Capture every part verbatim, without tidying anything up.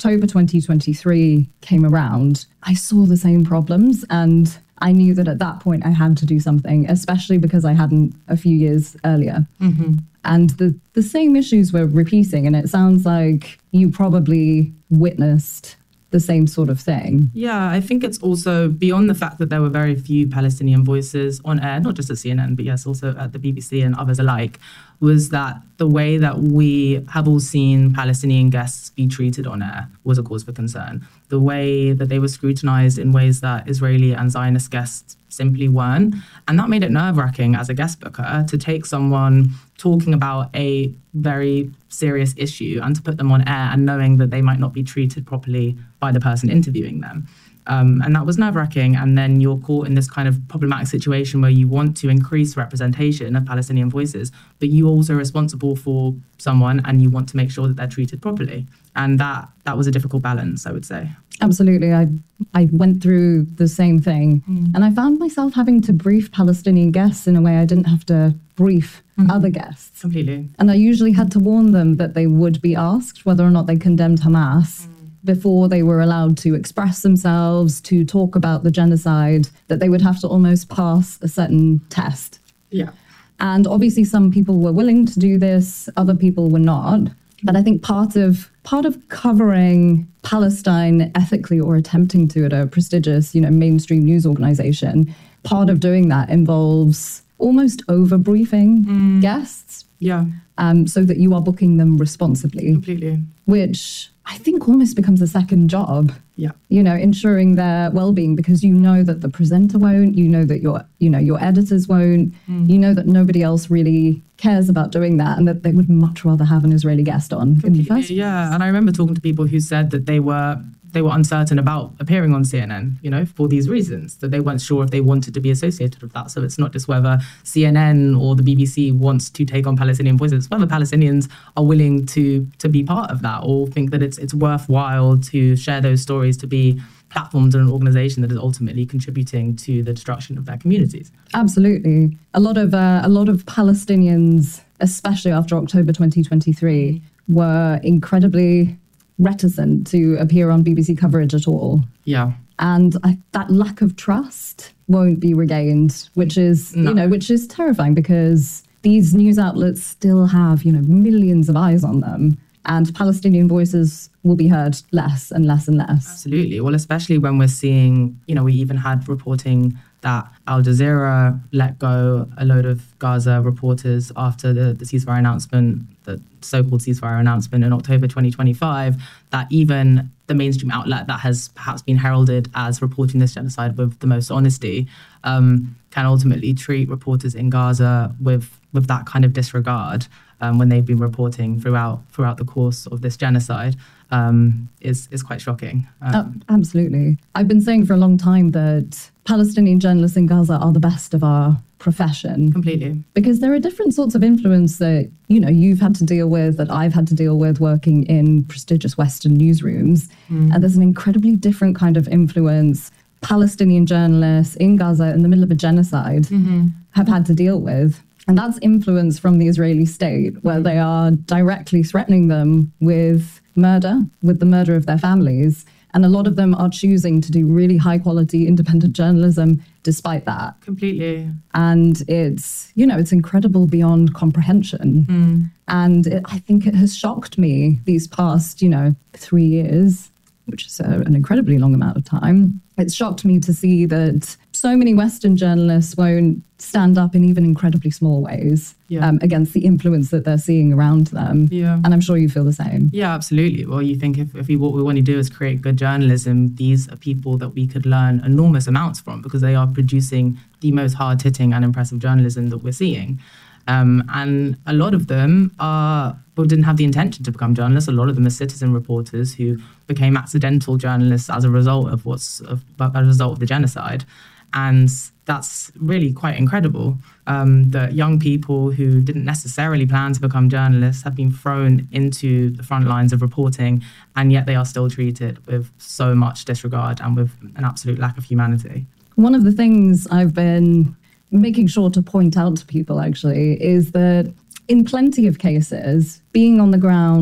October twenty twenty-three came around, I saw the same problems, and I knew that at that point I had to do something, especially because I hadn't a few years earlier. Mm-hmm. And the, the same issues were repeating, and it sounds like you probably witnessed the same sort of thing. Yeah, I think it's also beyond the fact that there were very few Palestinian voices on air, not just at C N N, but yes, also at the B B C and others alike, was that the way that we have all seen Palestinian guests be treated on air was a cause for concern. The way that they were scrutinized in ways that Israeli and Zionist guests simply weren't. And that made it nerve-wracking as a guest booker to take someone talking about a very serious issue and to put them on air and knowing that they might not be treated properly by the person interviewing them. Um, and that was nerve-wracking. And then you're caught in this kind of problematic situation where you want to increase representation of Palestinian voices, but you also are responsible for someone and you want to make sure that they're treated properly. And that that was a difficult balance, I would say. Absolutely. I I went through the same thing. Mm. And I found myself having to brief Palestinian guests in a way I didn't have to brief Mm-hmm. other guests. Completely. And I usually had to warn them that they would be asked whether or not they condemned Hamas before they were allowed to express themselves, to talk about the genocide, that they would have to almost pass a certain test. Yeah. And obviously some people were willing to do this, other people were not. But I think part of part of covering Palestine ethically or attempting to at a prestigious, you know, mainstream news organization, part of doing that involves almost over-briefing Mm. guests. Yeah. Um, so that you are booking them responsibly, Completely. which I think almost becomes a second job. Yeah. You know, ensuring their well-being, because you know that the presenter won't, you know that your, you know, your editors won't, Mm. you know that nobody else really cares about doing that, and that they would much rather have an Israeli guest on in the first place. Yeah, and I remember talking to people who said that they were they were uncertain about appearing on C N N, you know, for these reasons, that they weren't sure if they wanted to be associated with that. So it's not just whether C N N or the B B C wants to take on Palestinian voices, it's whether Palestinians are willing to to be part of that or think that it's it's worthwhile to share those stories, to be platforms and an organization that is ultimately contributing to the destruction of their communities. Absolutely. A lot of uh, a lot of Palestinians, especially after October twenty twenty-three, were incredibly reticent to appear on B B C coverage at all. Yeah. And I, that lack of trust won't be regained, which is, No. you know, which is terrifying, because these news outlets still have, you know, millions of eyes on them, and Palestinian voices will be heard less and less and less. Absolutely. Well, especially when we're seeing, you know, we even had reporting that Al Jazeera let go a load of Gaza reporters after the, the ceasefire announcement, the so-called ceasefire announcement in October twenty twenty-five, that even the mainstream outlet that has perhaps been heralded as reporting this genocide with the most honesty um, can ultimately treat reporters in Gaza with with that kind of disregard um, when they've been reporting throughout throughout the course of this genocide. Um, is is quite shocking. Um, Uh, absolutely. I've been saying for a long time that Palestinian journalists in Gaza are the best of our profession, completely. because there are different sorts of influence that, you know, you've had to deal with, that I've had to deal with working in prestigious Western newsrooms. Mm. And there's an incredibly different kind of influence Palestinian journalists in Gaza in the middle of a genocide Mm-hmm. have had to deal with. And that's influence from the Israeli state, where they are directly threatening them with murder, with the murder of their families. And a lot of them are choosing to do really high quality independent journalism despite that. Completely. And it's, you know, it's incredible beyond comprehension. Mm. And it, I think it has shocked me these past, you know, three years, which is a, an incredibly long amount of time. It's shocked me to see that so many Western journalists won't stand up in even incredibly small ways Yeah. um, against the influence that they're seeing around them. Yeah. And I'm sure you feel the same. Yeah, absolutely. Well, you think if, if we, what we want to do is create good journalism, these are people that we could learn enormous amounts from, because they are producing the most hard-hitting and impressive journalism that we're seeing. Um, and a lot of them are, well, didn't have the intention to become journalists. A lot of them are citizen reporters who became accidental journalists as a result of what's of, as a result of the genocide. And that's really quite incredible um, that young people who didn't necessarily plan to become journalists have been thrown into the front lines of reporting, and yet they are still treated with so much disregard and with an absolute lack of humanity. One of the things I've been making sure to point out to people, actually, is that in plenty of cases, being on the ground,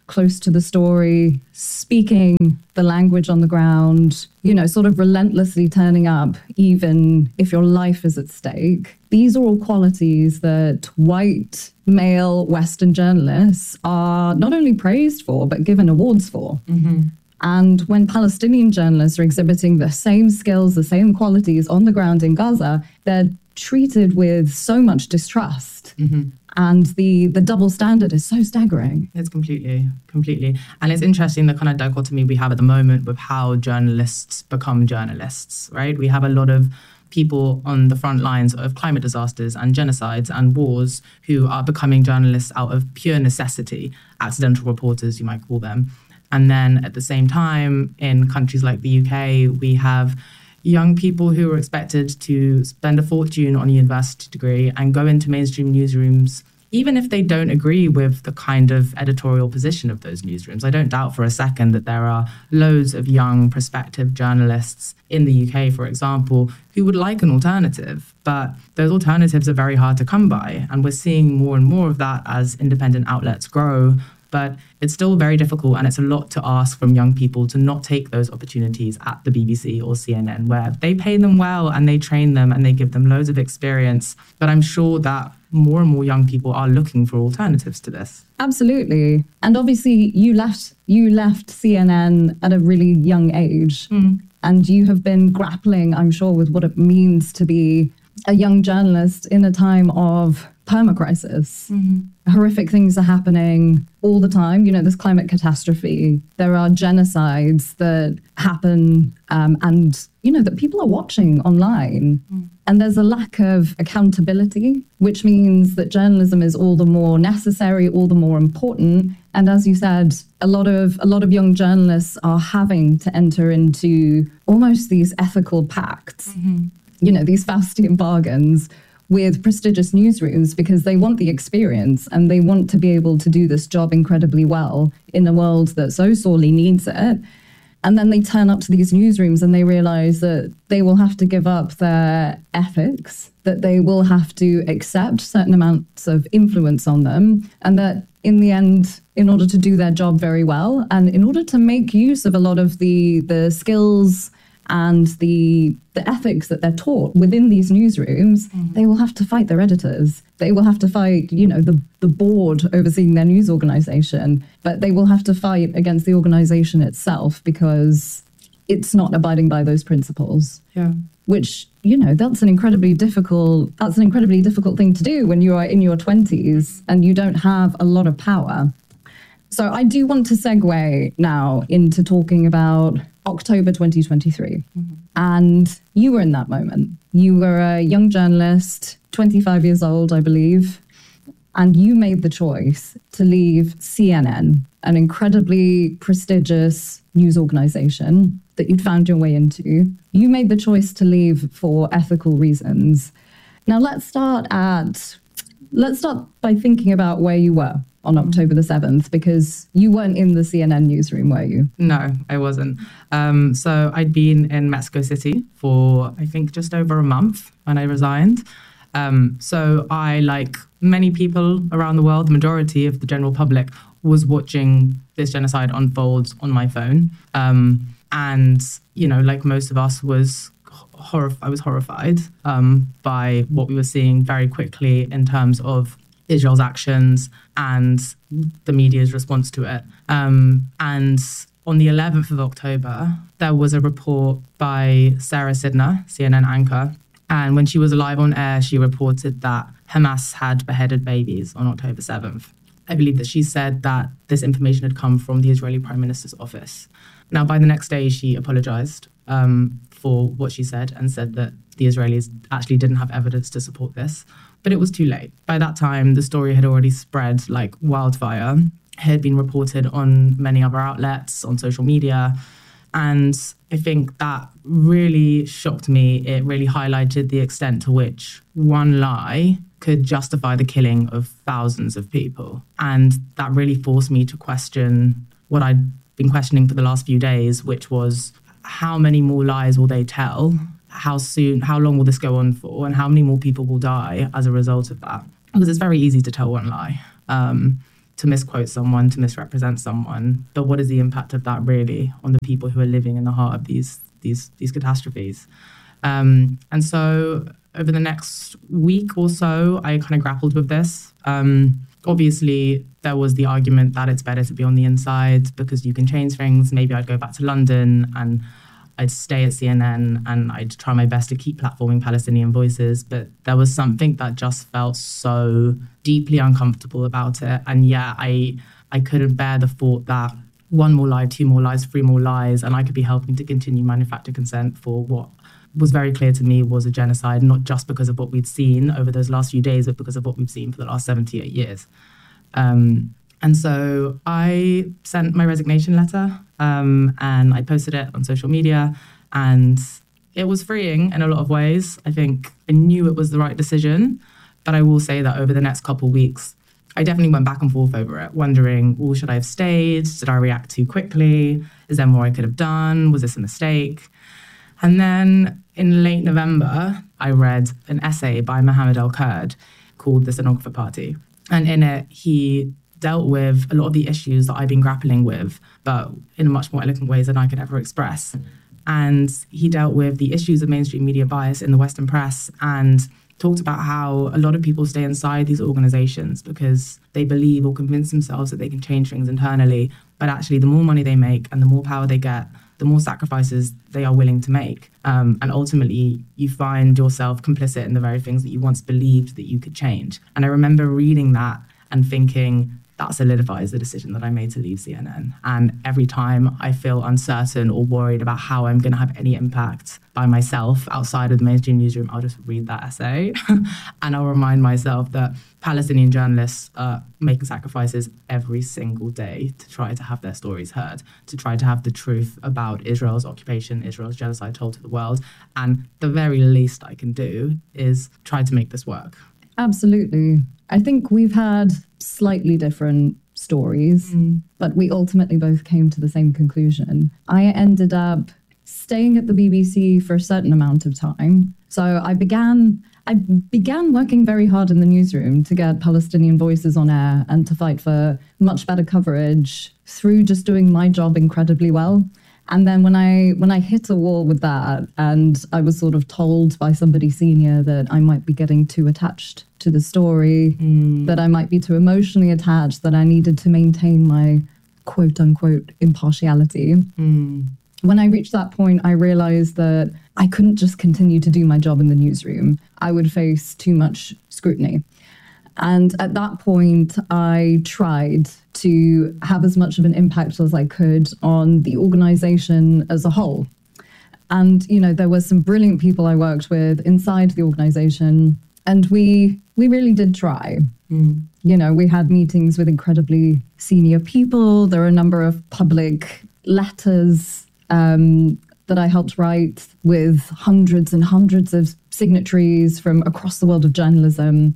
close to the story, speaking the language on the ground, you know, sort of relentlessly turning up, even if your life is at stake. These are all qualities that white, male, Western journalists are not only praised for, but given awards for. Mm-hmm. And when Palestinian journalists are exhibiting the same skills, the same qualities on the ground in Gaza, they're treated with so much distrust. Mm-hmm. And the, the double standard is so staggering. It's completely, completely. And it's interesting the kind of dichotomy we have at the moment with how journalists become journalists, right? We have a lot of people on the front lines of climate disasters and genocides and wars who are becoming journalists out of pure necessity, accidental reporters, you might call them. And then at the same time, in countries like the U K, we have young people who are expected to spend a fortune on a university degree and go into mainstream newsrooms, even if they don't agree with the kind of editorial position of those newsrooms. I don't doubt for a second that there are loads of young prospective journalists in the U K, for example, who would like an alternative, but those alternatives are very hard to come by. And we're seeing more and more of that as independent outlets grow. But it's still very difficult, and it's a lot to ask from young people to not take those opportunities at the B B C or C N N, where they pay them well and they train them and they give them loads of experience. But I'm sure that more and more young people are looking for alternatives to this. Absolutely. And obviously you left you left C N N at a really young age. Mm. And you have been grappling, I'm sure, with what it means to be a young journalist in a time of permacrisis. Mm-hmm. Horrific things are happening all the time. You know, there's climate catastrophe. There are genocides that happen um, and, you know, that people are watching online. Mm. And there's a lack of accountability, which means that journalism is all the more necessary, all the more important. And as you said, a lot of a lot of young journalists are having to enter into almost these ethical pacts, mm-hmm. you know, these Faustian bargains with prestigious newsrooms because they want the experience and they want to be able to do this job incredibly well in a world that so sorely needs it. And then they turn up to these newsrooms and they realize that they will have to give up their ethics, that they will have to accept certain amounts of influence on them, and that in the end, in order to do their job very well and in order to make use of a lot of the, the skills and the the ethics that they're taught within these newsrooms, mm. they will have to fight their editors. They will have to fight, you know, the, the board overseeing their news organization, but they will have to fight against the organization itself because it's not abiding by those principles. Yeah. Which, you know, that's an incredibly difficult, that's an incredibly difficult thing to do when you are in your twenties and you don't have a lot of power. So I do want to segue now into talking about October twenty twenty-three. Mm-hmm. And you were in that moment. You were a young journalist, twenty-five years old, I believe, and you made the choice to leave C N N, an incredibly prestigious news organization that you'd found your way into. You made the choice to leave for ethical reasons. Now let's start at, let's start by thinking about where you were on October the seventh, because you weren't in the C N N newsroom, were you? No, I wasn't. Um, so I'd been in Mexico City for, I think, just over a month when I resigned. Um, so I, like many people around the world, the majority of the general public, was watching this genocide unfold on my phone. Um, and, you know, like most of us, was horror- I was horrified um, by what we were seeing very quickly in terms of Israel's actions and the media's response to it. Um, and on the eleventh of October, there was a report by Sarah Sidner, C N N anchor. And when she was live on air, she reported that Hamas had beheaded babies on October seventh. I believe that she said that this information had come from the Israeli Prime Minister's office. Now, by the next day, she apologized um, for what she said and said that the Israelis actually didn't have evidence to support this. But it was too late. By that time, the story had already spread like wildfire. It had been reported on many other outlets, on social media. And I think that really shocked me. It really highlighted the extent to which one lie could justify the killing of thousands of people. And that really forced me to question what I'd been questioning for the last few days, which was how many more lies will they tell? How soon, how long will this go on for? And how many more people will die as a result of that? Because it's very easy to tell one lie. Um, to misquote someone, to misrepresent someone, but what is the impact of that really on the people who are living in the heart of these these these catastrophes? Um, and so over the next week or so, I kind of grappled with this. Um, obviously, there was the argument that it's better to be on the inside because you can change things. Maybe I'd go back to London and I'd stay at C N N and I'd try my best to keep platforming Palestinian voices. But there was something that just felt so deeply uncomfortable about it. And yeah, I I couldn't bear the thought that one more lie, two more lies, three more lies, and I could be helping to continue manufacture consent for what was very clear to me was a genocide, not just because of what we'd seen over those last few days, but because of what we've seen for the last seventy-eight years. Um, and so I sent my resignation letter um, and I posted it on social media, and it was freeing in a lot of ways. I think I knew it was the right decision, but I will say that over the next couple of weeks, I definitely went back and forth over it, wondering, well, should I have stayed? Did I react too quickly? Is there more I could have done? Was this a mistake? And then in late November, I read an essay by Mohammed El-Kurd called The Stenographer Party. And in it, he dealt with a lot of the issues that I've been grappling with, but in much more eloquent ways than I could ever express. And he dealt with the issues of mainstream media bias in the Western press and talked about how a lot of people stay inside these organizations because they believe or convince themselves that they can change things internally. But actually, the more money they make and the more power they get, the more sacrifices they are willing to make. Um, and ultimately, you find yourself complicit in the very things that you once believed that you could change. And I remember reading that and thinking, that solidifies the decision that I made to leave C N N. And every time I feel uncertain or worried about how I'm going to have any impact by myself outside of the mainstream newsroom, I'll just read that essay and I'll remind myself that Palestinian journalists are making sacrifices every single day to try to have their stories heard, to try to have the truth about Israel's occupation, Israel's genocide told to the world. And the very least I can do is try to make this work. Absolutely. I think we've had slightly different stories, mm. but we ultimately both came to the same conclusion. I ended up staying at the B B C for a certain amount of time. So I began I began working very hard in the newsroom to get Palestinian voices on air and to fight for much better coverage through just doing my job incredibly well. And then when I when I hit a wall with that, and I was sort of told by somebody senior that I might be getting too attached to the story, mm. that I might be too emotionally attached, that I needed to maintain my quote unquote impartiality. Mm. When I reached that point, I realized that I couldn't just continue to do my job in the newsroom. I would face too much scrutiny. And at that point, I tried to have as much of an impact as I could on the organization as a whole. And, you know, there were some brilliant people I worked with inside the organization, and we we really did try. Mm. You know, we had meetings with incredibly senior people. There are a number of public letters um, that I helped write with hundreds and hundreds of signatories from across the world of journalism.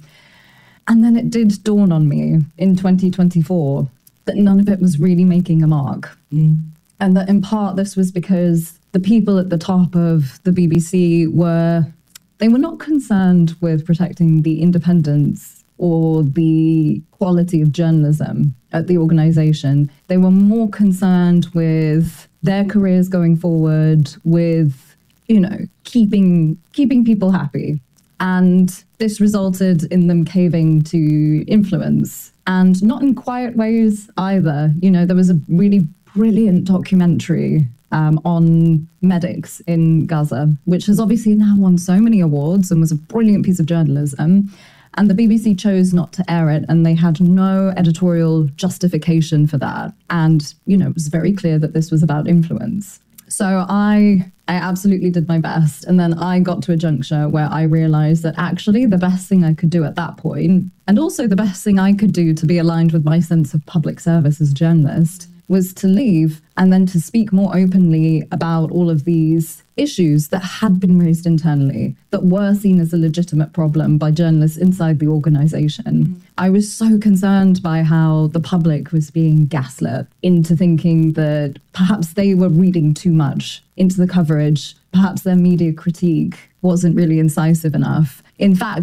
And then it did dawn on me in twenty twenty-four that none of it was really making a mark. Mm. And that in part this was because the people at the top of the B B C were, they were not concerned with protecting the independence or the quality of journalism at the organization. They were more concerned with their careers going forward, with, you know, keeping keeping people happy. And this resulted in them caving to influence, and not in quiet ways either. You know, there was a really brilliant documentary um, on medics in Gaza, which has obviously now won so many awards and was a brilliant piece of journalism. And the B B C chose not to air it, and they had no editorial justification for that. And, you know, it was very clear that this was about influence. So I I absolutely did my best. And then I got to a juncture where I realized that actually the best thing I could do at that point, and also the best thing I could do to be aligned with my sense of public service as a journalist, was to leave and then to speak more openly about all of these issues that had been raised internally, that were seen as a legitimate problem by journalists inside the organization. Mm. I was so concerned by how the public was being gaslit into thinking that perhaps they were reading too much into the coverage, perhaps their media critique wasn't really incisive enough. In fact,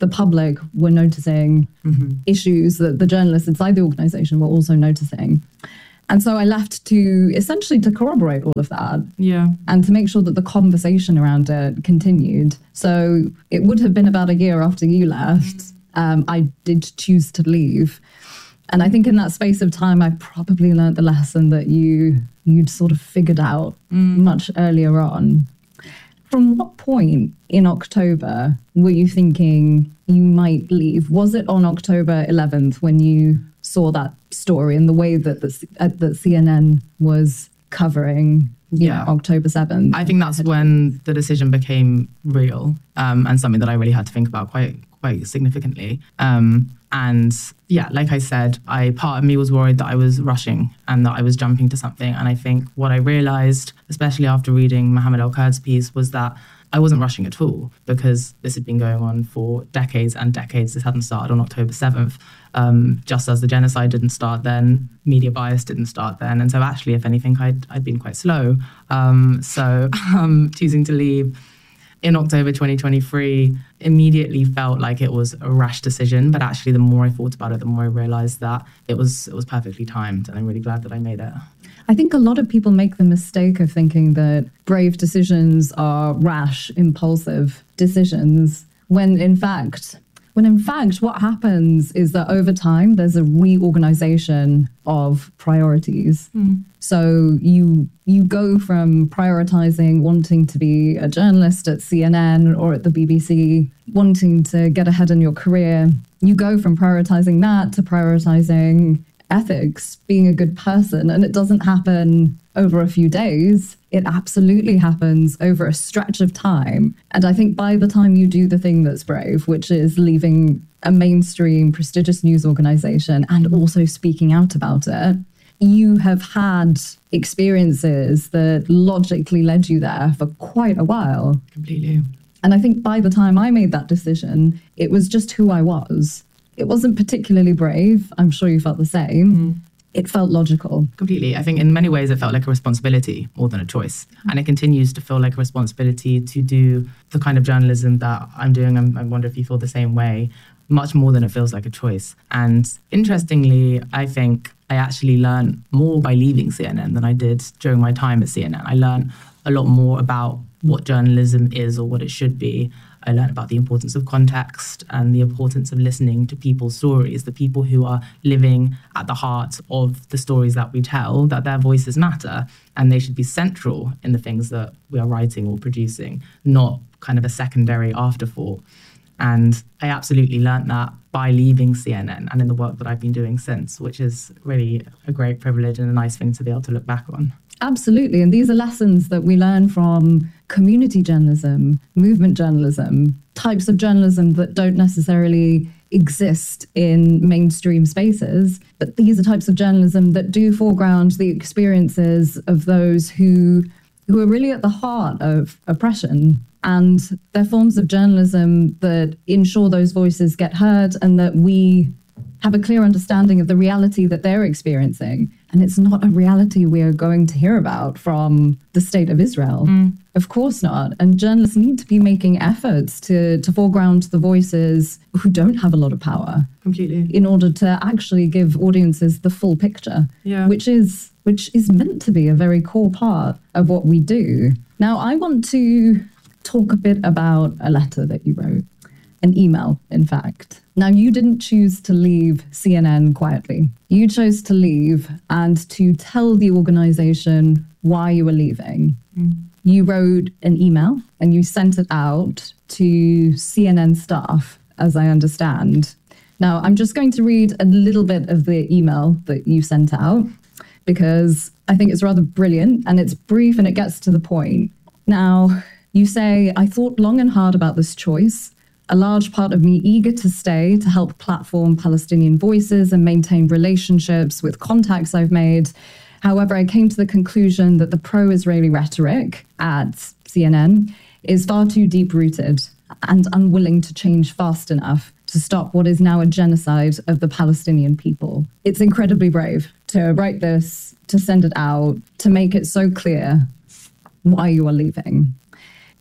the public were noticing Mm-hmm. issues that the journalists inside the organization were also noticing. And so I left to essentially to corroborate all of that Yeah. and to make sure that the conversation around it continued. So it would have been about a year after you left. Um, I did choose to leave. And I think in that space of time, I probably learned the lesson that you, you'd sort of figured out Mm. much earlier on. From what point in October were you thinking you might leave? Was it on October eleventh when you saw that story and the way that the, uh, that C N N was covering you Yeah. know, October seventh? I think that's when the decision became real, um, and something that I really had to think about quite quite significantly. Um, and yeah, like I said, I part of me was worried that I was rushing and that I was jumping to something. And I think what I realized, especially after reading Mohammed El-Kurd's piece, was that I wasn't rushing at all, because this had been going on for decades and decades. This hadn't started on October seventh. Um, just as the genocide didn't start then, media bias didn't start then. And so actually, if anything, I'd, I'd been quite slow. Um, so um, choosing to leave in October twenty twenty-three immediately felt like it was a rash decision. But actually, the more I thought about it, the more I realized that it was it was perfectly timed. And I'm really glad that I made it. I think a lot of people make the mistake of thinking that brave decisions are rash, impulsive decisions, when in fact, when in fact, what happens is that over time, there's a reorganization of priorities. Mm. So you you go from prioritizing wanting to be a journalist at C N N or at the B B C, wanting to get ahead in your career. You go from prioritizing that to prioritizing ethics, being a good person. And it doesn't happen over a few days. It absolutely happens over a stretch of time. And I think by the time you do the thing that's brave, which is leaving a mainstream prestigious news organization and also speaking out about it, you have had experiences that logically led you there for quite a while. Completely. And I think by the time I made that decision, it was just who I was. It wasn't particularly brave. I'm sure you felt the same. Mm. It felt logical. Completely. I think in many ways it felt like a responsibility more than a choice. And it continues to feel like a responsibility to do the kind of journalism that I'm doing. I'm, I wonder if you feel the same way, much more than it feels like a choice. And interestingly, I think I actually learned more by leaving C N N than I did during my time at C N N. I learned a lot more about what journalism is or what it should be. I learned about the importance of context and the importance of listening to people's stories, the people who are living at the heart of the stories that we tell, that their voices matter and they should be central in the things that we are writing or producing, not kind of a secondary afterthought. And I absolutely learned that by leaving C N N and in the work that I've been doing since, which is really a great privilege and a nice thing to be able to look back on. Absolutely. And these are lessons that we learn from community journalism, movement journalism, types of journalism that don't necessarily exist in mainstream spaces. But these are types of journalism that do foreground the experiences of those who who are really at the heart of oppression. And they're forms of journalism that ensure those voices get heard and that we have a clear understanding of the reality that they're experiencing. And it's not a reality we are going to hear about from the state of Israel. Mm. Of course not. And journalists need to be making efforts to, to foreground the voices who don't have a lot of power. Completely. In order to actually give audiences the full picture, yeah. which is which is meant to be a very core part of what we do. Now, I want to talk a bit about a letter that you wrote. An email, in fact. Now, you didn't choose to leave C N N quietly. You chose to leave and to tell the organization why you were leaving. Mm. You wrote an email and you sent it out to C N N staff, as I understand. Now, I'm just going to read a little bit of the email that you sent out because I think it's rather brilliant and it's brief and it gets to the point. Now, you say, I thought long and hard about this choice. A large part of me eager to stay to help platform Palestinian voices and maintain relationships with contacts I've made. However, I came to the conclusion that the pro-Israeli rhetoric at C N N is far too deep-rooted and unwilling to change fast enough to stop what is now a genocide of the Palestinian people. It's incredibly brave to write this, to send it out, to make it so clear why you are leaving.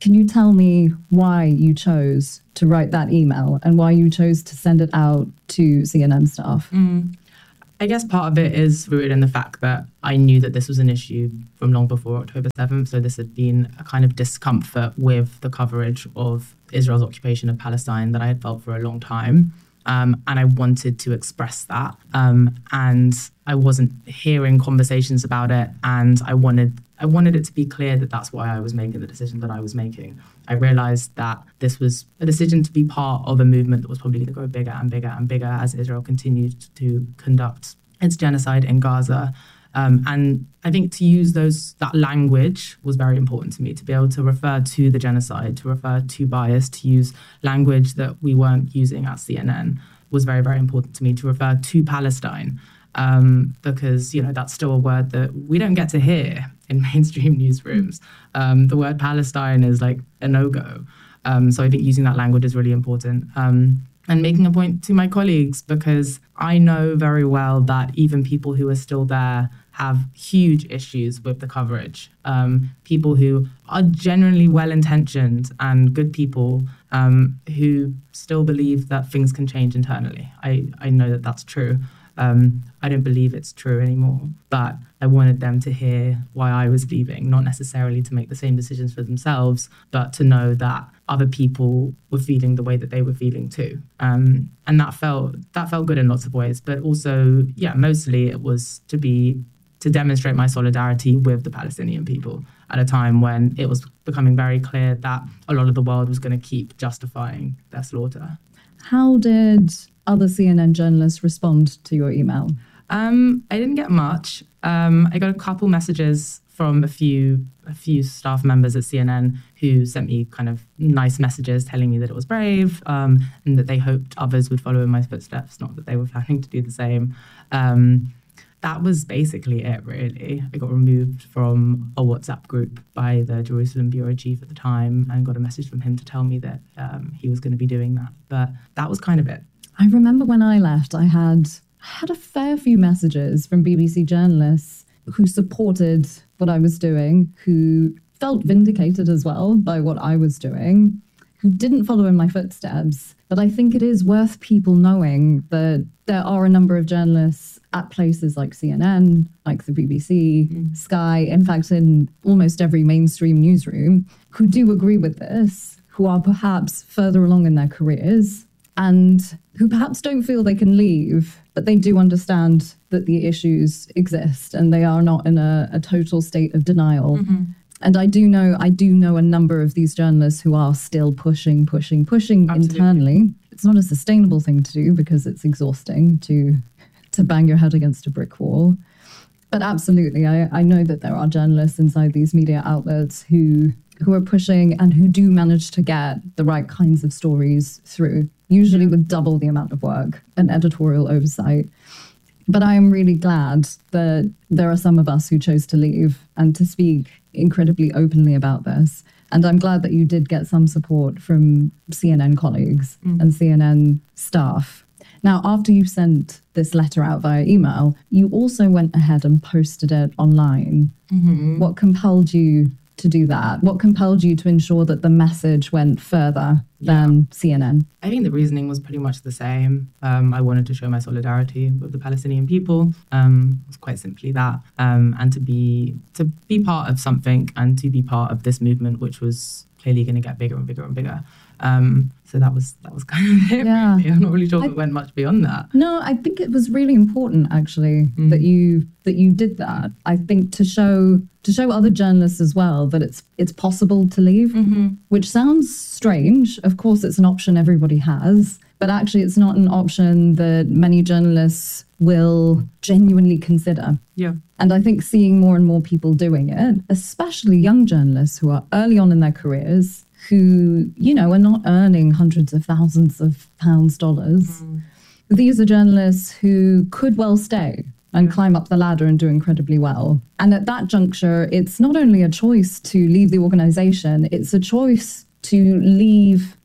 Can you tell me why you chose to write that email and why you chose to send it out to C N N staff? Mm. I guess part of it is rooted in the fact that I knew that this was an issue from long before October seventh. So this had been a kind of discomfort with the coverage of Israel's occupation of Palestine that I had felt for a long time. Um, and I wanted to express that. Um, and I wasn't hearing conversations about it. And I wanted I wanted it to be clear that that's why I was making the decision that I was making. I realized that this was a decision to be part of a movement that was probably going to grow bigger and bigger and bigger as Israel continued to conduct its genocide in Gaza. Um, and I think to use those that language was very important to me, to be able to refer to the genocide, to refer to bias, to use language that we weren't using at C N N was very, very important to me, to refer to Palestine, um, because, you know, that's still a word that we don't get to hear in mainstream newsrooms. Um, the word Palestine is like a no-go. Um, so I think using that language is really important. Um, and making a point to my colleagues, because I know very well that even people who are still there have huge issues with the coverage. Um, people who are genuinely well-intentioned and good people um, who still believe that things can change internally. I, I know that that's true. Um, I don't believe it's true anymore, but I wanted them to hear why I was leaving, not necessarily to make the same decisions for themselves, but to know that other people were feeling the way that they were feeling too. Um, and that felt that felt good in lots of ways, but also, yeah, mostly it was to be to demonstrate my solidarity with the Palestinian people at a time when it was becoming very clear that a lot of the world was going to keep justifying their slaughter. How did other C N N journalists respond to your email? Um, I didn't get much. Um, I got a couple messages from a few a few staff members at C N N who sent me kind of nice messages telling me that it was brave um, and that they hoped others would follow in my footsteps, not that they were planning to do the same. Um, that was basically it, really. I got removed from a WhatsApp group by the Jerusalem bureau chief at the time and got a message from him to tell me that um, he was going to be doing that. But that was kind of it. I remember when I left, I had I had a fair few messages from B B C journalists who supported what I was doing, who felt vindicated as well by what I was doing, who didn't follow in my footsteps. But I think it is worth people knowing that there are a number of journalists at places like C N N, like the B B C, mm. Sky, in fact, in almost every mainstream newsroom, who do agree with this, who are perhaps further along in their careers, and who perhaps don't feel they can leave, but they do understand that the issues exist and they are not in a, a total state of denial. Mm-hmm. And I do know, I do know a number of these journalists who are still pushing, pushing, pushing Absolutely. Internally. It's not a sustainable thing to do because it's exhausting to to bang your head against a brick wall. But absolutely, I, I know that there are journalists inside these media outlets who who are pushing and who do manage to get the right kinds of stories through, usually with double the amount of work and editorial oversight. But I am really glad that there are some of us who chose to leave and to speak incredibly openly about this. And I'm glad that you did get some support from C N N colleagues mm. and C N N staff. Now, after you sent this letter out via email, you also went ahead and posted it online. Mm-hmm. What compelled you to do that? What compelled you to ensure that the message went further than yeah. C N N? I think the reasoning was pretty much the same. Um, I wanted to show my solidarity with the Palestinian people. Um, it was quite simply that. Um, and to be to be part of something and to be part of this movement, which was clearly going to get bigger and bigger and bigger. Um, so that was that was kind of it. Yeah. Really. I'm not really sure I, if it went much beyond that. No, I think it was really important actually mm. that you that you did that. I think to show to show other journalists as well that it's it's possible to leave, mm-hmm. which sounds strange. Of course, it's an option everybody has, but actually, it's not an option that many journalists will genuinely consider. Yeah. And I think seeing more and more people doing it, especially young journalists who are early on in their careers, who, you know, are not earning hundreds of thousands of pounds, dollars. Mm. These are journalists who could well stay and climb up the ladder and do incredibly well. And at that juncture, it's not only a choice to leave the organization, it's a choice to leave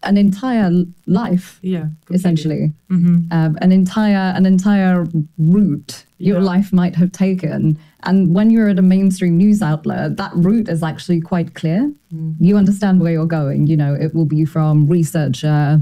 an entire life, yeah, completely. essentially, Mm-hmm. um, an entire an entire route your Yeah. life might have taken. And when you're at a mainstream news outlet, that route is actually quite clear. Mm. You understand where you're going. You know, it will be from researcher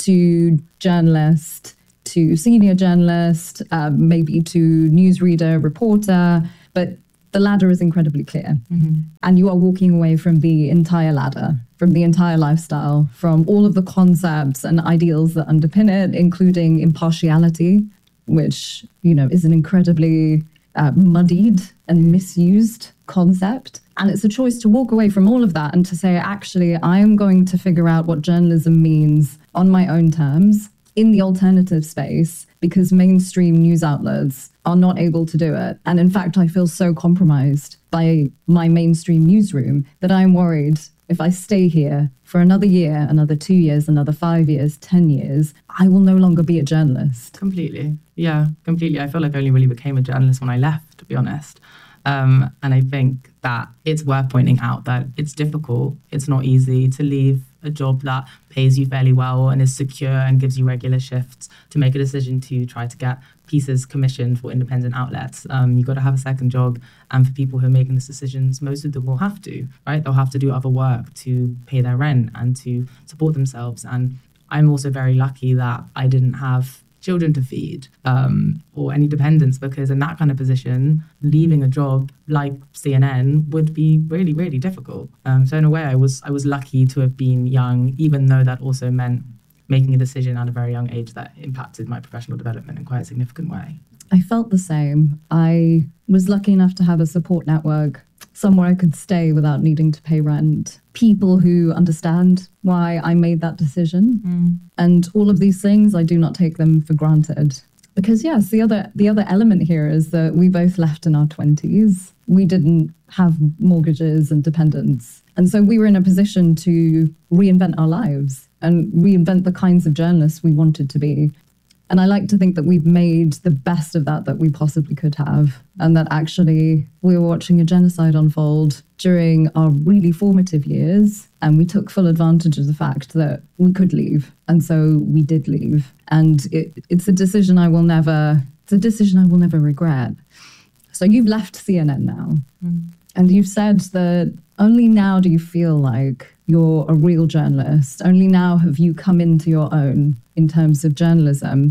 to journalist to senior journalist, um, maybe to newsreader, reporter, but the ladder is incredibly clear. Mm-hmm. And you are walking away from the entire ladder, from the entire lifestyle, from all of the concepts and ideals that underpin it, including impartiality, which, you know, is an incredibly uh, muddied and misused concept. And it's a choice to walk away from all of that and to say, actually, I am going to figure out what journalism means on my own terms in the alternative space, because mainstream news outlets are not able to do it. And in fact, I feel so compromised by my mainstream newsroom that I'm worried if I stay here for another year, another two years, another five years, ten years, I will no longer be a journalist. Completely. Yeah, completely. I feel like I only really became a journalist when I left, to be honest. Um, and I think that it's worth pointing out that it's difficult. It's not easy to leave a job that pays you fairly well and is secure and gives you regular shifts to make a decision to try to get pieces commissioned for independent outlets. Um, you've got to have a second job. And for people who are making these decisions, most of them will have to, right? They'll have to do other work to pay their rent and to support themselves. And I'm also very lucky that I didn't have children to feed um, or any dependents, because in that kind of position, leaving a job like C N N would be really, really difficult. Um, so in a way, I was I was lucky to have been young, even though that also meant making a decision at a very young age that impacted my professional development in quite a significant way. I felt the same. I was lucky enough to have a support network, somewhere I could stay without needing to pay rent, people who understand why I made that decision. Mm. And all of these things, I do not take them for granted. Because yes, the other the other element here is that we both left in our twenties. We didn't have mortgages and dependents. And so we were in a position to reinvent our lives and reinvent the kinds of journalists we wanted to be. And I like to think that we've made the best of that that we possibly could have. And that actually we were watching a genocide unfold during our really formative years. And we took full advantage of the fact that we could leave. And so we did leave. And it, it's a decision I will never, it's a decision I will never regret. So you've left C N N now. Mm. And you've said that only now do you feel like you're a real journalist. Only now have you come into your own in terms of journalism.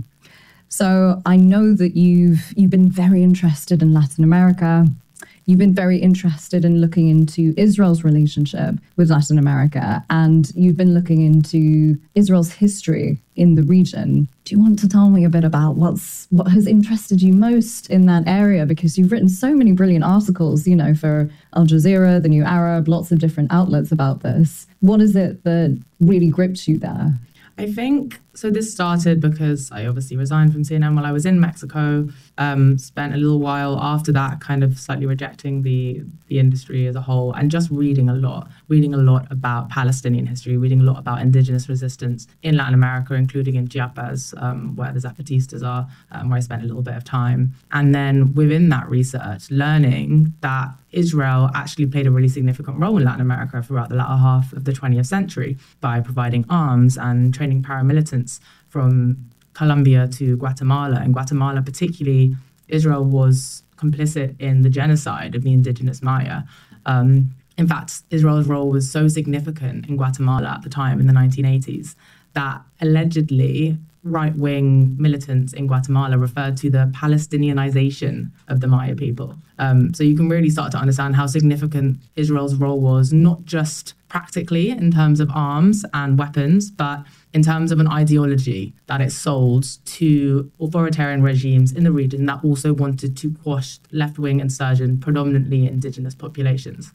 So I know that you've you've been very interested in Latin America. You've been very interested in looking into Israel's relationship with Latin America, and you've been looking into Israel's history in the region. Do you want to tell me a bit about what's what has interested you most in that area? Because you've written so many brilliant articles, you know, for Al Jazeera, The New Arab, lots of different outlets about this. What is it that really gripped you there? I think, so this started because I obviously resigned from C N N while I was in Mexico, um, spent a little while after that kind of slightly rejecting the, the industry as a whole and just reading a lot, reading a lot about Palestinian history, reading a lot about indigenous resistance in Latin America, including in Chiapas, um, where the Zapatistas are, um, where I spent a little bit of time. And then within that research, learning that Israel actually played a really significant role in Latin America throughout the latter half of the twentieth century by providing arms and training paramilitants from Colombia to Guatemala. In Guatemala particularly, Israel was complicit in the genocide of the indigenous Maya. Um, in fact, Israel's role was so significant in Guatemala at the time, in the nineteen eighties, that allegedly right-wing militants in Guatemala referred to the Palestinianization of the Maya people. Um, so you can really start to understand how significant Israel's role was, not just practically in terms of arms and weapons, but in terms of an ideology that it sold to authoritarian regimes in the region that also wanted to quash left-wing insurgent, predominantly indigenous populations.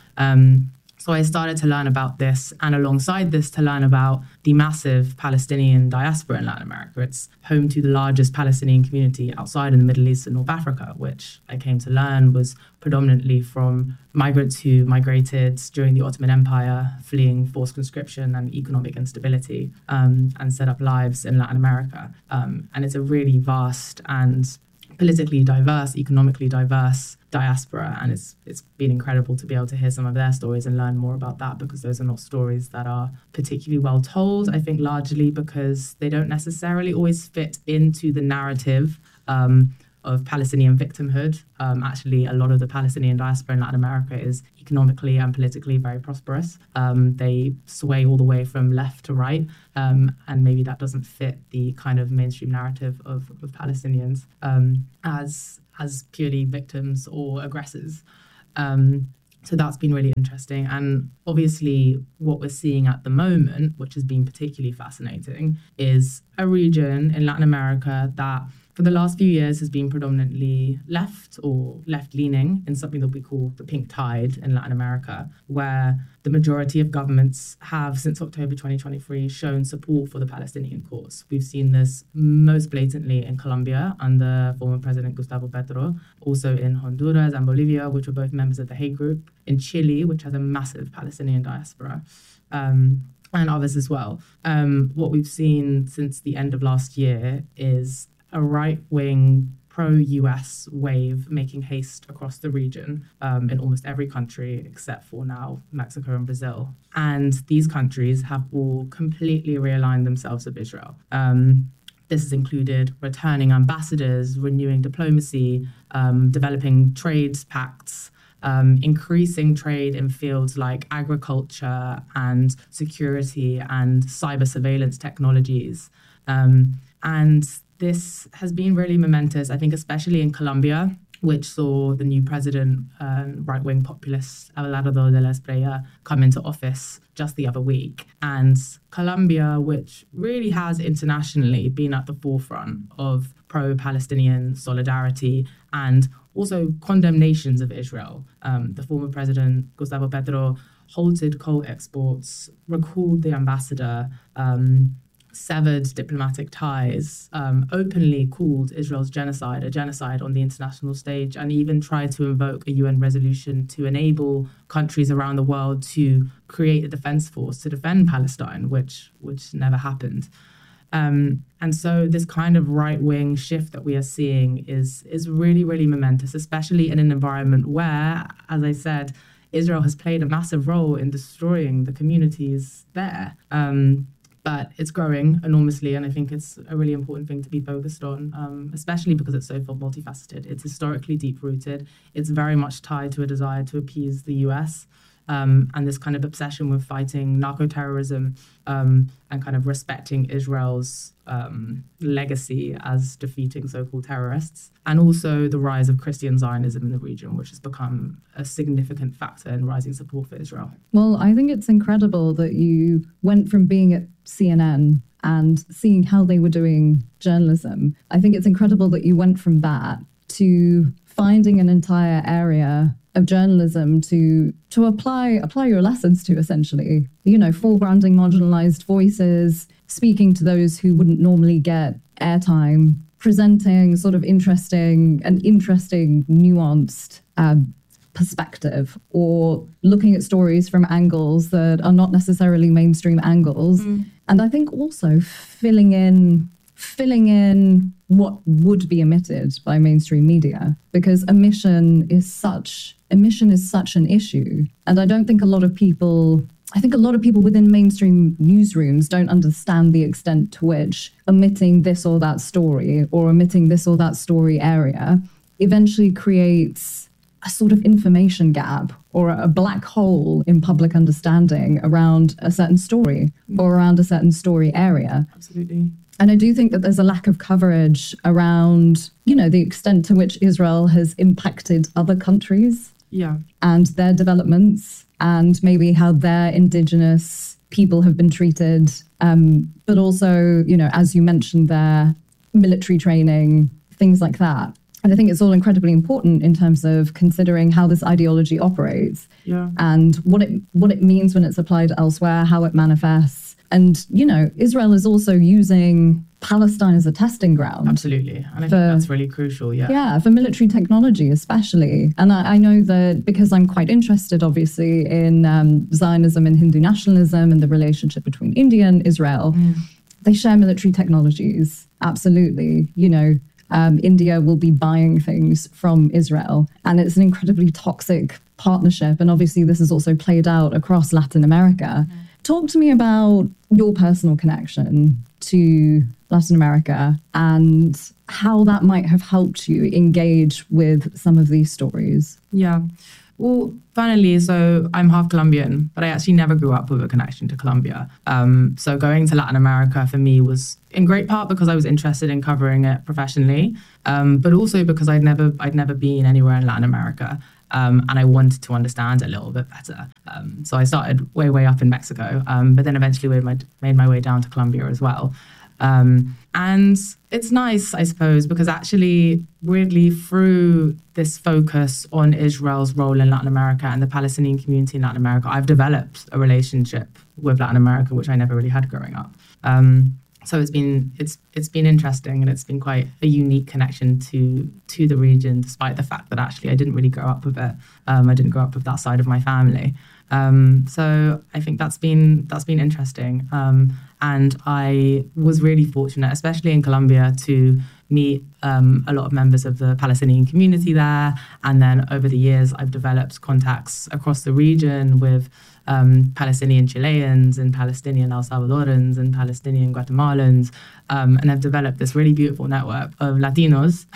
Um, So I started to learn about this, and alongside this to learn about the massive Palestinian diaspora in Latin America. It's home to the largest Palestinian community outside in the Middle East and North Africa, which I came to learn was predominantly from migrants who migrated during the Ottoman Empire, fleeing forced conscription and economic instability, um, and set up lives in Latin America. Um, and it's a really vast and politically diverse, economically diverse diaspora. And it's it's been incredible to be able to hear some of their stories and learn more about that, because those are not stories that are particularly well told, I think largely because they don't necessarily always fit into the narrative um, of Palestinian victimhood. Um, actually, a lot of the Palestinian diaspora in Latin America is economically and politically very prosperous. Um, they sway all the way from left to right, um, and maybe that doesn't fit the kind of mainstream narrative of, of Palestinians um, as as purely victims or aggressors. Um, so that's been really interesting. And obviously what we're seeing at the moment, which has been particularly fascinating, is a region in Latin America that for the last few years has been predominantly left or left-leaning in something that we call the pink tide in Latin America, where the majority of governments have, since October twenty twenty-three, shown support for the Palestinian cause. We've seen this most blatantly in Colombia under former President Gustavo Petro, also in Honduras and Bolivia, which were both members of the Hague Group, in Chile, which has a massive Palestinian diaspora, um, and others as well. Um, what we've seen since the end of last year is a right-wing pro-U S wave making haste across the region um, in almost every country except for now Mexico and Brazil. And these countries have all completely realigned themselves with Israel. Um, this has included returning ambassadors, renewing diplomacy, um, developing trade pacts, um, increasing trade in fields like agriculture and security and cyber surveillance technologies. Um, and This has been really momentous, I think, especially in Colombia, which saw the new president, um, right-wing populist Abelardo de la Espriella, come into office just the other week. And Colombia, which really has internationally been at the forefront of pro-Palestinian solidarity and also condemnations of Israel. Um, the former president, Gustavo Petro, halted coal exports, recalled the ambassador, um, severed diplomatic ties, um, openly called Israel's genocide a genocide on the international stage, and even tried to invoke a U N resolution to enable countries around the world to create a defense force to defend Palestine, which which never happened. Um, and so this kind of right-wing shift that we are seeing is is really, really momentous, especially in an environment where, as I said, Israel has played a massive role in destroying the communities there. Um, But it's growing enormously, and I think it's a really important thing to be focused on, um, especially because it's so multifaceted. It's historically deep-rooted. It's very much tied to a desire to appease the U S um, and this kind of obsession with fighting narco-terrorism um, and kind of respecting Israel's um, legacy as defeating so-called terrorists, and also the rise of Christian Zionism in the region, which has become a significant factor in rising support for Israel. Well, I think it's incredible that you went from being at C N N and seeing how they were doing journalism. I think it's incredible that you went from that to finding an entire area of journalism to to apply apply your lessons to, essentially. You know, foregrounding marginalized voices, speaking to those who wouldn't normally get airtime, presenting sort of interesting and interesting, nuanced um, perspective, or looking at stories from angles that are not necessarily mainstream angles. Mm. And I think also filling in filling in what would be omitted by mainstream media, because omission is such omission is such an issue. And I don't think a lot of people I think a lot of people within mainstream newsrooms don't understand the extent to which omitting this or that story or omitting this or that story area eventually creates a sort of information gap or a black hole in public understanding around a certain story or around a certain story area. Absolutely. And I do think that there's a lack of coverage around, you know, the extent to which Israel has impacted other countries yeah. and their developments, and maybe how their indigenous people have been treated. Um, but also, you know, as you mentioned there, military training, things like that. And I think it's all incredibly important in terms of considering how this ideology operates yeah. and what it what it means when it's applied elsewhere, how it manifests. And, you know, Israel is also using Palestine as a testing ground. Absolutely. And I for, think that's really crucial, yeah. Yeah, for military technology especially. And I, I know that because I'm quite interested, obviously, in um, Zionism and Hindu nationalism and the relationship between India and Israel, mm. they share military technologies, absolutely. You know, um, India will be buying things from Israel. And it's an incredibly toxic partnership. And obviously, this is also played out across Latin America. Mm. Talk to me about your personal connection to Latin America and how that might have helped you engage with some of these stories. Yeah. Well, funnily, so I'm half Colombian, but I actually never grew up with a connection to Colombia. Um, so going to Latin America for me was in great part because I was interested in covering it professionally, um, but also because I'd never I'd never been anywhere in Latin America. Um, and I wanted to understand it a little bit better. Um, so I started way, way up in Mexico, um, but then eventually made my, made my way down to Colombia as well. Um, and it's nice, I suppose, because actually, weirdly, through this focus on Israel's role in Latin America and the Palestinian community in Latin America, I've developed a relationship with Latin America, which I never really had growing up. Um, so it's been it's it's been interesting, and it's been quite a unique connection to to the region, despite the fact that actually I didn't really grow up with it. Um, I didn't grow up with that side of my family. Um, so I think that's been that's been interesting. Um, and I was really fortunate, especially in Colombia, to meet um, a lot of members of the Palestinian community there. And then over the years, I've developed contacts across the region with um, Palestinian Chileans and Palestinian El Salvadorans and Palestinian Guatemalans. Um, and I've developed this really beautiful network of Latinos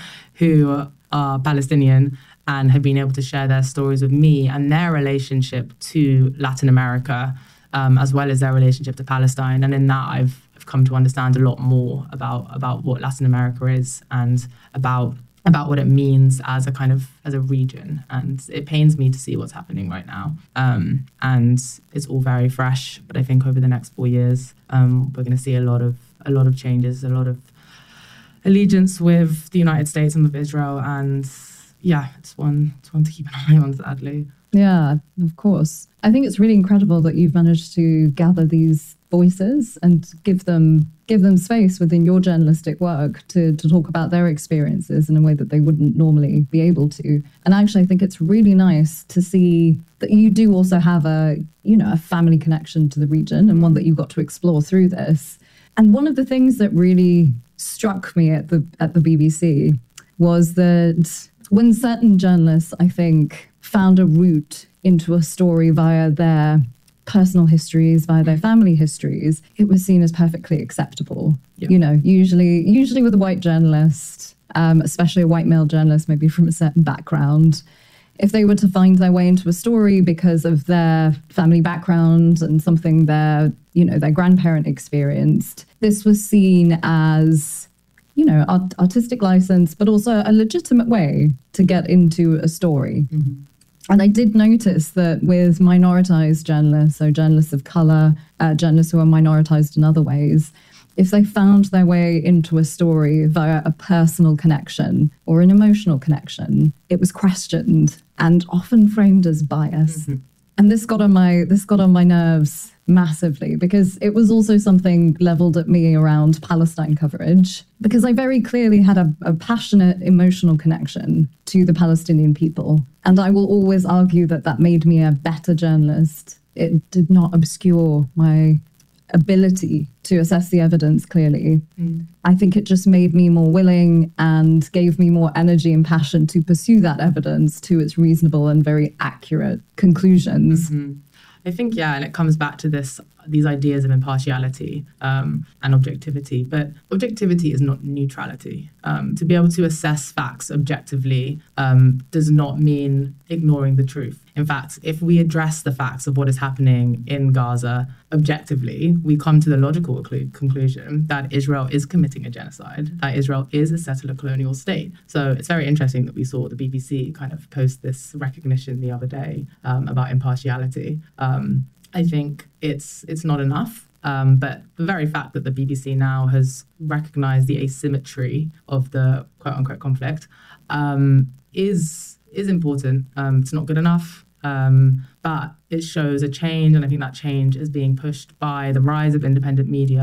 who are Palestinian and have been able to share their stories with me and their relationship to Latin America, um, as well as their relationship to Palestine. And in that, I've, I've come to understand a lot more about, about what Latin America is and about about what it means as a kind of as a region. And it pains me to see what's happening right now. Um, and it's all very fresh. But I think over the next four years, um, we're going to see a lot of a lot of changes, a lot of allegiance with the United States and with Israel. And yeah, it's one, it's one to keep an eye on, sadly. Yeah, of course. I think it's really incredible that you've managed to gather these voices and give them give them space within your journalistic work to, to talk about their experiences in a way that they wouldn't normally be able to. And actually, I think it's really nice to see that you do also have a, you know, a family connection to the region and one that you got to explore through this. And one of the things that really struck me at the at the B B C was that when certain journalists, I think, found a route into a story via their personal histories, via their family histories, it was seen as perfectly acceptable. Yeah. You know, usually usually with a white journalist, um, especially a white male journalist, maybe from a certain background, if they were to find their way into a story because of their family background and something their, you know, their grandparent experienced, this was seen as, you know, art- artistic license, but also a legitimate way to get into a story. Mm-hmm. And I did notice that with minoritized journalists, so journalists of color, uh, journalists who are minoritized in other ways, if they found their way into a story via a personal connection or an emotional connection, it was questioned and often framed as bias. Mm-hmm. And this got on my this got on my nerves massively, because it was also something leveled at me around Palestine coverage, because I very clearly had a, a passionate emotional connection to the Palestinian people. And I will always argue that that made me a better journalist. It did not obscure my ability to assess the evidence clearly. Mm. I think it just made me more willing and gave me more energy and passion to pursue that evidence to its reasonable and very accurate conclusions. Mm-hmm. I think, yeah, and it comes back to this, these ideas of impartiality um, and objectivity. But objectivity is not neutrality. Um, to be able to assess facts objectively um, does not mean ignoring the truth. In fact, if we address the facts of what is happening in Gaza objectively, we come to the logical conclusion that Israel is committing a genocide, that Israel is a settler colonial state. So it's very interesting that we saw the B B C kind of post this recognition the other day um, about impartiality. Um, I think it's it's not enough. Um, but the very fact that the B B C now has recognized the asymmetry of the quote-unquote conflict um, is is important. Um, it's not good enough, um, but it shows a change, and I think that change is being pushed by the rise of independent media,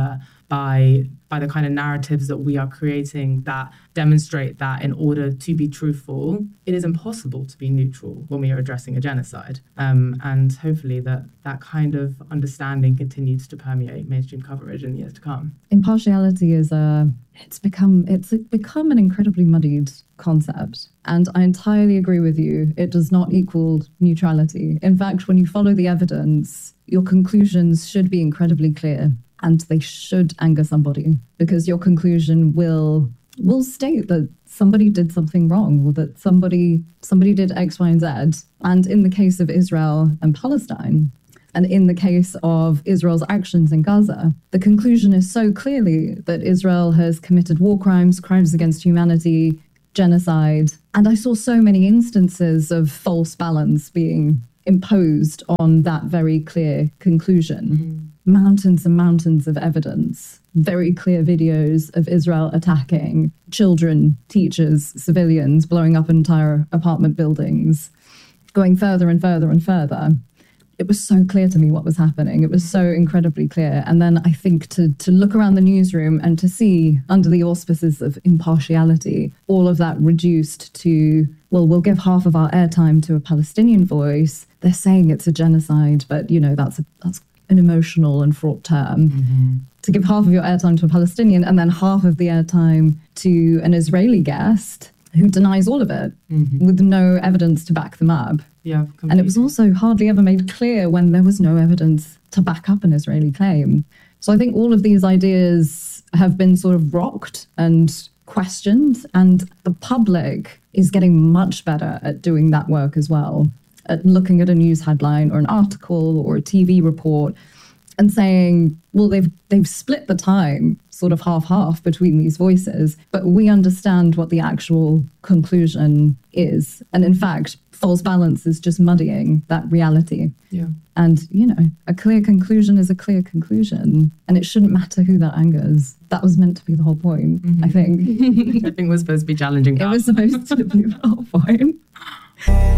by by the kind of narratives that we are creating that demonstrate that in order to be truthful, it is impossible to be neutral when we are addressing a genocide. Um, and hopefully that that kind of understanding continues to permeate mainstream coverage in the years to come. Impartiality is a, it's become, it's become an incredibly muddied concept. And I entirely agree with you. It does not equal neutrality. In fact, when you follow the evidence, your conclusions should be incredibly clear. And they should anger somebody, because your conclusion will will state that somebody did something wrong, or that somebody somebody did X, Y, and Z. And in the case of Israel and Palestine, and in the case of Israel's actions in Gaza, the conclusion is so clearly that Israel has committed war crimes, crimes against humanity, genocide. And I saw so many instances of false balance being imposed on that very clear conclusion. Mm-hmm. Mountains and mountains of evidence, very clear videos of Israel attacking children, teachers, civilians, blowing up entire apartment buildings, going further and further and further. It was so clear to me what was happening. It was so incredibly clear. And then I think to, to look around the newsroom and to see, under the auspices of impartiality, all of that reduced to, well, we'll give half of our airtime to a Palestinian voice. They're saying it's a genocide, but, you know, that's a, that's an emotional and fraught term. Mm-hmm. To give half of your airtime to a Palestinian and then half of the airtime to an Israeli guest who denies all of it, mm-hmm. with no evidence to back them up. Yeah, completely. And it was also hardly ever made clear when there was no evidence to back up an Israeli claim. So I think all of these ideas have been sort of rocked and questioned, and the public is getting much better at doing that work as well, at looking at a news headline or an article or a T V report and saying, well, they've they've split the time sort of half-half between these voices, but we understand what the actual conclusion is. And in fact, false balance is just muddying that reality. Yeah. And, you know, a clear conclusion is a clear conclusion, and it shouldn't matter who that angers. That was meant to be the whole point, mm-hmm. I think. I think we're supposed to be challenging that. It was supposed to be the whole point.